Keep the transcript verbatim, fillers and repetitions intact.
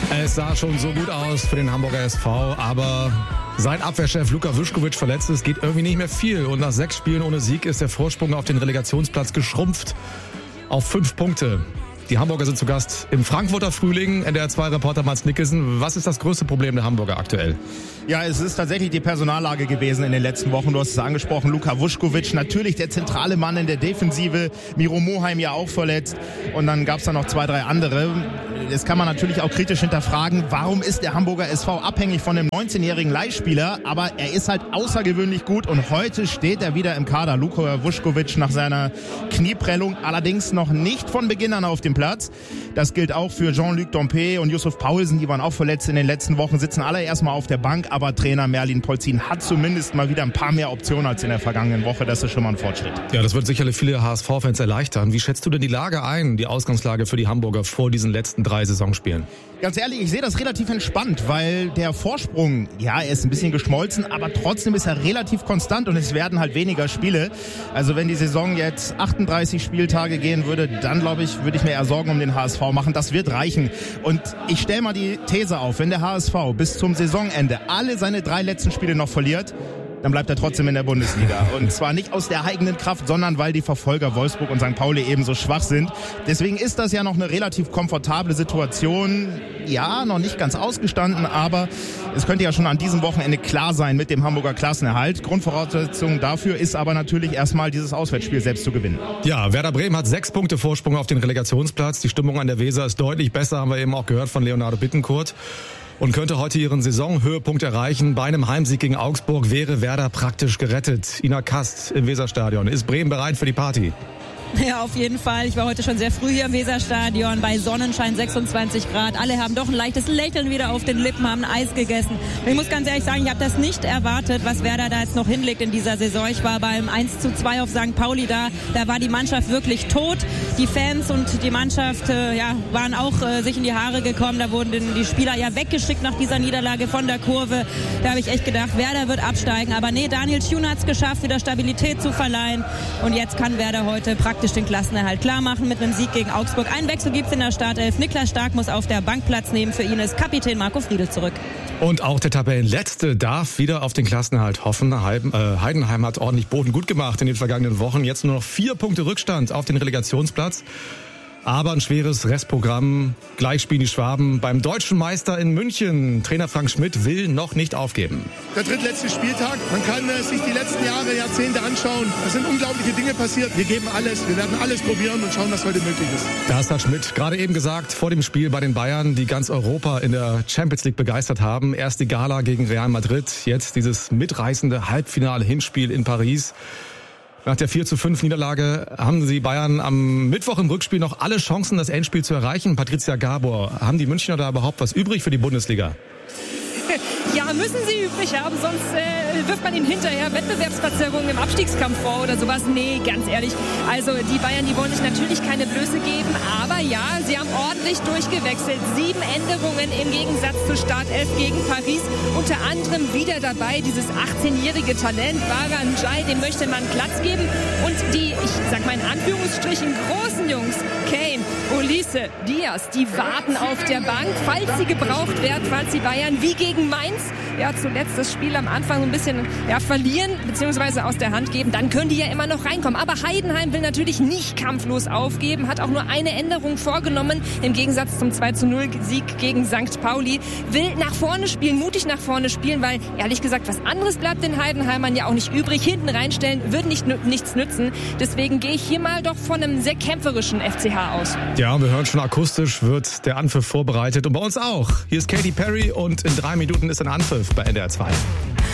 Es sah schon so gut aus für den Hamburger S V, aber seit Abwehrchef Luka Vuskovic verletzt ist, geht irgendwie nicht mehr viel. Und nach sechs Spielen ohne Sieg ist der Vorsprung auf den Relegationsplatz geschrumpft auf fünf Punkte. Die Hamburger sind zu Gast im Frankfurter Frühling. N D R zwei Reporter Mats Nicholson. Was ist das größte Problem der Hamburger aktuell? Ja, es ist tatsächlich die Personallage gewesen in den letzten Wochen. Du hast es angesprochen, Luka Vuskovic, natürlich der zentrale Mann in der Defensive. Miro Moheim ja auch verletzt. Und dann gab es da noch zwei, drei andere. Das kann man natürlich auch kritisch hinterfragen. Warum ist der Hamburger S V abhängig von dem neunzehnjährigen Leihspieler? Aber er ist halt außergewöhnlich gut und heute steht er wieder im Kader. Luka Vuskovic nach seiner Knieprellung, allerdings noch nicht von Beginn an auf dem Platz. Das gilt auch für Jean-Luc Dompe und Yusuf Paulsen, die waren auch verletzt in den letzten Wochen, sitzen alle erstmal auf der Bank, aber Trainer Merlin Polzin hat zumindest mal wieder ein paar mehr Optionen als in der vergangenen Woche. Das ist schon mal ein Fortschritt. Ja, das wird sicherlich viele H S V-Fans erleichtern. Wie schätzt du denn die Lage ein, die Ausgangslage für die Hamburger vor diesen letzten drei Saisonspielen? Ganz ehrlich, ich sehe das relativ entspannt, weil der Vorsprung, ja, er ist ein bisschen geschmolzen, aber trotzdem ist er relativ konstant und es werden halt weniger Spiele. Also wenn die Saison jetzt achtunddreißig Spieltage gehen würde, dann glaube ich, würde ich mir eher Sorgen um den H S V machen. Das wird reichen. Und ich stelle mal die These auf, wenn der H S V bis zum Saisonende alle seine drei letzten Spiele noch verliert, dann bleibt er trotzdem in der Bundesliga. Und zwar nicht aus der eigenen Kraft, sondern weil die Verfolger Wolfsburg und Sankt Pauli ebenso schwach sind. Deswegen ist das ja noch eine relativ komfortable Situation. Ja, noch nicht ganz ausgestanden, aber es könnte ja schon an diesem Wochenende klar sein mit dem Hamburger Klassenerhalt. Grundvoraussetzung dafür ist aber natürlich erstmal dieses Auswärtsspiel selbst zu gewinnen. Ja, Werder Bremen hat sechs Punkte Vorsprung auf den Relegationsplatz. Die Stimmung an der Weser ist deutlich besser, haben wir eben auch gehört von Leonardo Bittencourt. Und könnte heute ihren Saisonhöhepunkt erreichen. Bei einem Heimsieg gegen Augsburg wäre Werder praktisch gerettet. Ina Kast im Weserstadion. Ist Bremen bereit für die Party? Ja, auf jeden Fall. Ich war heute schon sehr früh hier im Weserstadion bei Sonnenschein, sechsundzwanzig Grad. Alle haben doch ein leichtes Lächeln wieder auf den Lippen, haben Eis gegessen. Und ich muss ganz ehrlich sagen, ich habe das nicht erwartet, was Werder da jetzt noch hinlegt in dieser Saison. Ich war beim eins zu zwei auf Sankt Pauli da. Da war die Mannschaft wirklich tot. Die Fans und die Mannschaft äh, ja, waren auch äh, sich in die Haare gekommen. Da wurden die Spieler ja weggeschickt nach dieser Niederlage von der Kurve. Da habe ich echt gedacht, Werder wird absteigen. Aber nee, Daniel Thune hat es geschafft, wieder Stabilität zu verleihen. Und jetzt kann Werder heute praktisch den Klassenerhalt klar machen mit einem Sieg gegen Augsburg. Einen Wechsel gibt es in der Startelf. Niklas Stark muss auf der Bank Platz nehmen. Für ihn ist Kapitän Marco Friedl zurück. Und auch der Tabellenletzte darf wieder auf den Klassenerhalt hoffen. Heidenheim hat ordentlich Boden gut gemacht in den vergangenen Wochen. Jetzt nur noch vier Punkte Rückstand auf den Relegationsplatz. Aber ein schweres Restprogramm. Gleich spielen die Schwaben beim deutschen Meister in München. Trainer Frank Schmidt will noch nicht aufgeben. Der drittletzte Spieltag. Man kann äh, sich die letzten Jahre, Jahrzehnte anschauen. Es sind unglaubliche Dinge passiert. Wir geben alles. Wir werden alles probieren und schauen, was heute möglich ist. Das hat Schmidt gerade eben gesagt vor dem Spiel bei den Bayern, die ganz Europa in der Champions League begeistert haben. Erst die Gala gegen Real Madrid, jetzt dieses mitreißende Halbfinale-Hinspiel in Paris. Nach der vier zu fünf Niederlage haben die Bayern am Mittwoch im Rückspiel noch alle Chancen, das Endspiel zu erreichen. Patricia Gabor, haben die Münchner da überhaupt was übrig für die Bundesliga? Ja, müssen sie übrig haben, sonst äh, wirft man ihnen hinterher Wettbewerbsverzerrungen im Abstiegskampf vor oder sowas. Nee, ganz ehrlich. Also die Bayern, die wollen sich natürlich keine Blöße geben, aber ja, sie haben ordentlich durchgewechselt. Sieben Änderungen im Gegensatz zur Startelf gegen Paris. Unter anderem wieder dabei dieses achtzehnjährige Talent, Baran Jai, dem möchte man Platz geben. Und die, ich sag mal in Anführungsstrichen, großen Jungs, Kane, Olise, Diaz, die warten auf der Bank, falls sie gebraucht werden, falls die Bayern wie gegen Mainz ja zuletzt das Spiel am Anfang ein bisschen ja, verlieren bzw. aus der Hand geben, dann können die ja immer noch reinkommen. Aber Heidenheim will natürlich nicht kampflos aufgeben, hat auch nur eine Änderung vorgenommen, im Gegensatz zum zwei zu null Sieg gegen Sankt Pauli, will nach vorne spielen, mutig nach vorne spielen, weil ehrlich gesagt, was anderes bleibt den Heidenheimern ja auch nicht übrig. Hinten reinstellen wird nicht, nichts nützen. Deswegen gehe ich hier mal doch von einem sehr kämpferischen F C H aus. Ja, wir hören schon, akustisch wird der Anpfiff vorbereitet und bei uns auch. Hier ist Katy Perry und in drei Minuten ist ein Anpfiff bei N D R zwei.